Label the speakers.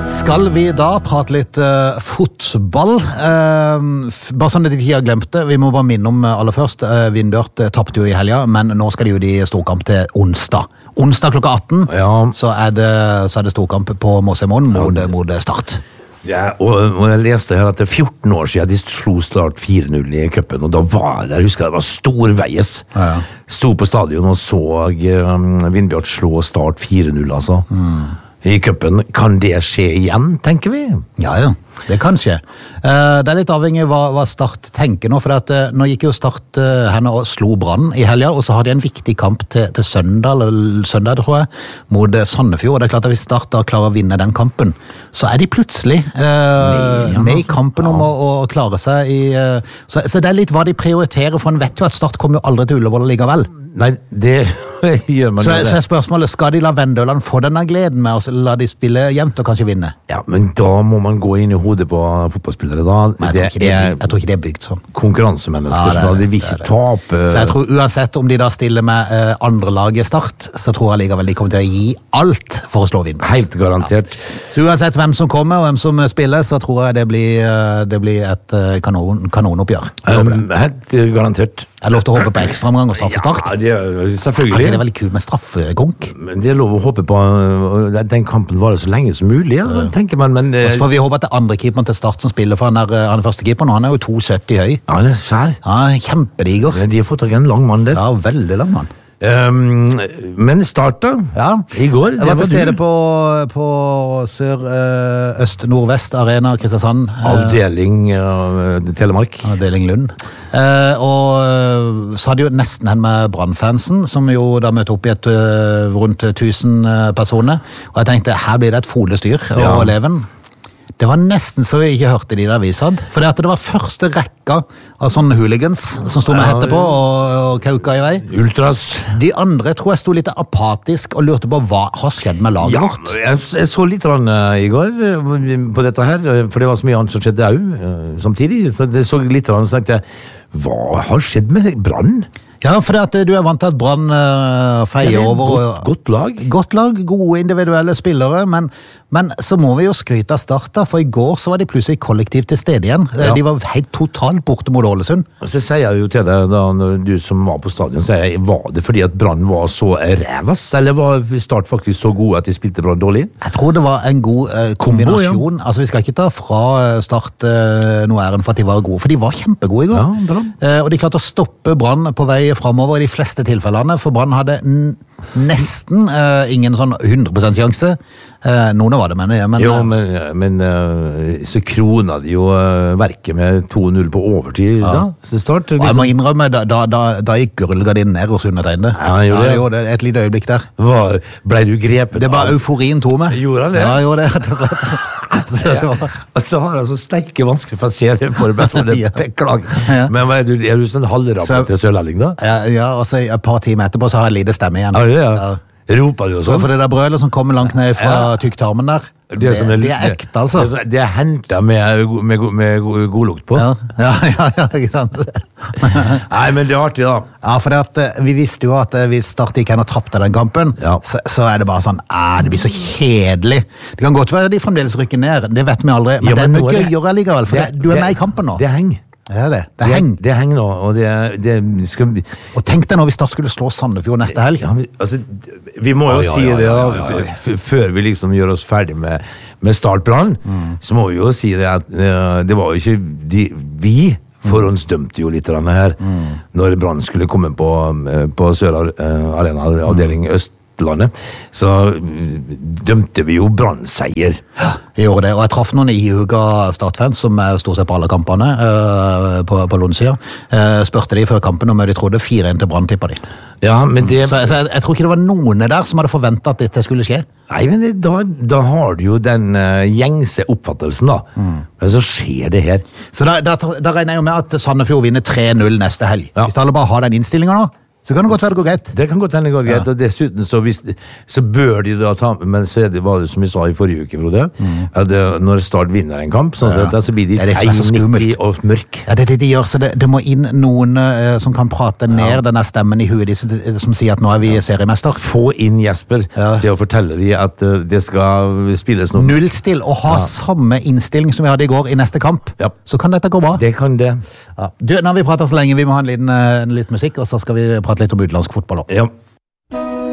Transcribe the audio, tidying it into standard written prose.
Speaker 1: Skal vi da prate litt fotball? Bare sånn at vi ikke har glemt det. Vi må bare minne om aller først. Vindbjart tappte jo i helga, men nå skal de jo i storkamp til onsdag. Onsdag klokka 18, ja. så er det storkamp på Måsemoen mot Start.
Speaker 2: Ja, og jeg leste her at det 14 år siden de slo Start 4-0 i cupen, og da var det, jeg husker det var stor veies. Ja. Sto på stadion og så Vindbjart slå Start 4-0, altså. I cupen. Kan det skje igjen, tenker vi?
Speaker 1: Ja, det kan skje. Det er litt avhengig av hva Start tenker nå, for nå gikk jo Start henne og slo Brann i helga, og så har de en viktig kamp til søndag, tror jeg, mot Sandefjord. Og det er klart at hvis Start da klarer å vinne den kampen, så er de plutselig med i kampen om å klare seg i... Så det er litt hva de prioriterer, for en vet jo at Start kommer jo aldri til Ullevål likevel.
Speaker 2: Nei, det gjør man
Speaker 1: så er spørsmålet, skal de la Vendøland få denne gleden med å la de spille jevnt og kanskje vinne?
Speaker 2: Ja, men da må man gå inn i hodet på fotballspillere da.
Speaker 1: Jeg tror ikke det er bygd sånn.
Speaker 2: Konkurransemennesker, så de vil ikke tape.
Speaker 1: Så jeg tror uansett om de da stiller med andre lag i Start, så tror jeg likevel de kommer til å gi alt for å slå Vindbjart.
Speaker 2: Helt garantert.
Speaker 1: Ja. Så uansett hvem som kommer og hvem som spiller, så tror jeg det blir et kanonoppgjør.
Speaker 2: Helt garantert.
Speaker 1: Jeg lov til å håpe på ekstraomgang og straffespark.
Speaker 2: Ja, selvfølgelig.
Speaker 1: Det er veldig kult med straffegonk.
Speaker 2: Men det er lov å håpe på den kampen varer så lenge som mulig, altså, tenker man. Men,
Speaker 1: så får vi håpe at det andre keeperen til Start som spiller, for han er første keeperen, og han er jo 2,70 høy.
Speaker 2: Ja, han er svær.
Speaker 1: Ja, kjempediger.
Speaker 2: De har fått tak i en lang mann der.
Speaker 1: Ja, veldig lang mann.
Speaker 2: Men Start da, i går
Speaker 1: jeg var til stede på Sør-Øst-Nordvest Arena Kristiansand,
Speaker 2: avdeling Telemark,
Speaker 1: avdeling Lund, og så hadde jo nesten hen med Brannfansen som jo da møtte opp i et rundt 1000 personer, og jeg tenkte her blir det et folestyr og leven. Det var nesten så vi ikke hørte de der vi satt. For det var første rekka av sånne hooligans som stod med hette på og kauka i vei.
Speaker 2: Ultras.
Speaker 1: De andre tror jeg stod litt apatisk og lurte på hva har skjedd med laget vårt.
Speaker 2: Jeg så litt i går på dette her, for det var så mye annet som skjedde også, samtidig. Så jeg så litt og tenkte jeg, hva har skjedd med Brann?
Speaker 1: Ja, for du er vant til at Brann feier over.
Speaker 2: Godt lag.
Speaker 1: Godt lag, gode individuelle spillere, men så må vi jo skryte av Start da, for i går så var de plutselig kollektivt til stede igjen. Ja. De var helt totalt borte mot Ålesund.
Speaker 2: Så sier jeg jo til deg da, når du som var på stadion, var det fordi at Brann var så rævas, eller var Start faktisk så gode at de spilte bra dårlig?
Speaker 1: Jeg tror det var en god kombinasjon. Ja. Altså vi skal ikke ta fra Start noe æren for at de var gode, for de var kjempegode i går. Ja, bra. Og de klarte å stoppe Brann på vei fremover i de fleste tilfellene, for Brann hadde nesten ingen sånn 100% sjanse. Noen var det, mener jeg.
Speaker 2: Men så krona de jo verket med 2-0 på overtid da, så Start.
Speaker 1: Jeg må innrømme, da gikk rullegardinen ned hos undertegnede.
Speaker 2: Ja,
Speaker 1: det gjorde det. Et lite øyeblikk der.
Speaker 2: Ble du grepet?
Speaker 1: Det var euforien tome.
Speaker 2: Gjorde han det?
Speaker 1: Ja, gjorde det, rett og slett.
Speaker 2: Og så har han så sterke vansker for å se det for det beklager. Men er du sånn halvrappet til sørlending da?
Speaker 1: Ja, og så et par timer etterpå så har jeg lite stemme igjen.
Speaker 2: Ja. Roper du og sånn?
Speaker 1: For det der brølet som kommer langt ned fra tykktarmen der, det er ekte, altså.
Speaker 2: Det er hentet med god lukt på.
Speaker 1: Ja, ikke sant?
Speaker 2: Nei, men det er artig da.
Speaker 1: Ja, for vi visste jo at hvis Start ikke og tappte den kampen, så er det bare sånn, det blir så kjedelig. Det kan godt være de fremdeles rykker ned, det vet vi aldri, men det er mye gøyere likevel, for du er med i kampen nå.
Speaker 2: Det henger.
Speaker 1: Ja, det
Speaker 2: henger nå, og det skal...
Speaker 1: Og tenk deg når vi Start skulle slå Sandefjord neste helg.
Speaker 2: Ja, altså, vi må jo si det da, før vi liksom gjør oss ferdig med Start Brann, så må vi jo si det at det var jo ikke vi forhåndsdømte jo litt her, når Brann skulle komme på Sør Arena, avdeling Østlandet, så dømte vi jo Brann-seier.
Speaker 1: Ja, vi gjorde det, og jeg traff noen ihuga Start-fans som stod seg på alle kampene på Lundsida. Spørte de før kampen om de trodde 4-1 til Brann, tippa de.
Speaker 2: Ja, men det...
Speaker 1: Så jeg tror ikke det var noen der som hadde forventet at dette skulle skje.
Speaker 2: Nei, men da har du jo den gjengse oppfattelsen da. Men så skjer det her.
Speaker 1: Så da regner jeg jo med at Sandefjord vinner 3-0 neste helg. Hvis alle bare har den innstillingen nå, Så kan det godt være det går greit.
Speaker 2: Det kan godt hende det går greit, og dessuten så bør de da ta, men så var det som vi sa i forrige uke, Frode, at når Start vinner en kamp, sånn sett, så blir de 1,90 og mørk.
Speaker 1: Ja, det er det de gjør, så det må inn noen som kan prate ned denne stemmen i huet, som sier at nå er vi seriemester.
Speaker 2: Få inn Jesper til å fortelle de at det skal spilles noe.
Speaker 1: Nullstill, og ha samme innstilling som vi hadde i går i neste kamp. Så kan dette gå bra.
Speaker 2: Det kan det.
Speaker 1: Du, nå har vi pratet så lenge, vi må ha en liten musikk, og så skal vi prate litt om utenlandsk fotball også.
Speaker 2: Ja.